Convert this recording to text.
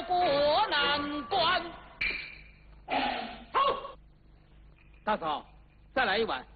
过难关。 好，大嫂，再来一碗。